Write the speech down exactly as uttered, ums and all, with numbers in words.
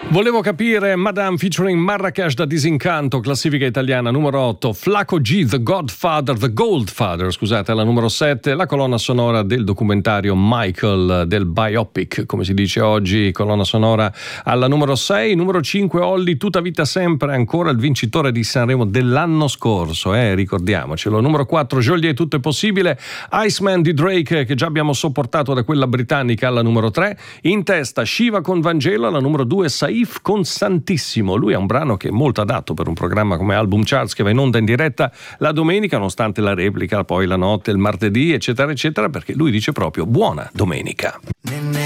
Volevo capire, Madame featuring Marrakesh da Disincanto, classifica italiana numero otto, Flaco G, The Godfather, The Goldfather, scusate, alla numero sette, la colonna sonora del documentario Michael, del biopic, come si dice oggi, colonna sonora alla numero sei, numero cinque Olli, Tutta vita sempre, ancora il vincitore di Sanremo dell'anno scorso, eh, ricordiamocelo, numero quattro, Joliet, Tutto è possibile, Iceman di Drake, che già abbiamo sopportato da quella britannica alla numero tre, in testa Shiva con Vangelo, alla numero due Saif con Santissimo. Lui è un brano che è molto adatto per un programma come Album Charts che va in onda in diretta la domenica, nonostante la replica poi la notte, il martedì, eccetera eccetera, perché lui dice proprio buona domenica.